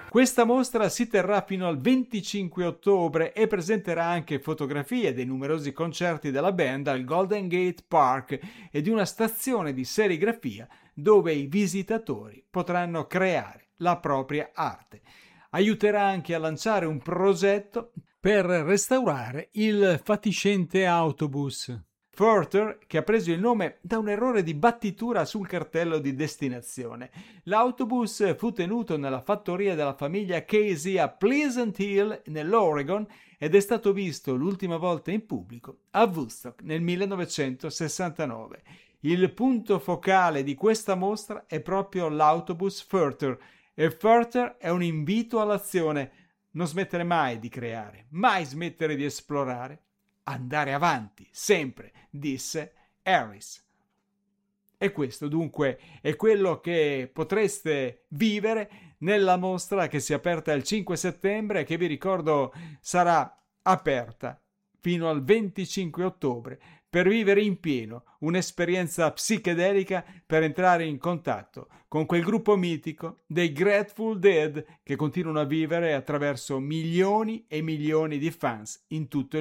Questa mostra si terrà fino al 25 ottobre e presenterà anche fotografie dei numerosi concerti della band al Golden Gate Park e di una stazione di serigrafia dove i visitatori potranno creare la propria arte. Aiuterà anche a lanciare un progetto per restaurare il fatiscente autobus Furter, che ha preso il nome da un errore di battitura sul cartello di destinazione. L'autobus fu tenuto nella fattoria della famiglia Casey a Pleasant Hill, nell'Oregon, ed è stato visto l'ultima volta in pubblico a Woodstock nel 1969. Il punto focale di questa mostra è proprio l'autobus Furter, e Furter è un invito all'azione. Non smettere mai di creare, mai smettere di esplorare, andare avanti, sempre, disse Harris. E questo dunque è quello che potreste vivere nella mostra che si è aperta il 5 settembre e che vi ricordo sarà aperta fino al 25 ottobre per vivere in pieno un'esperienza psichedelica, per entrare in contatto con quel gruppo mitico dei Grateful Dead che continuano a vivere attraverso milioni e milioni di fans in tutto il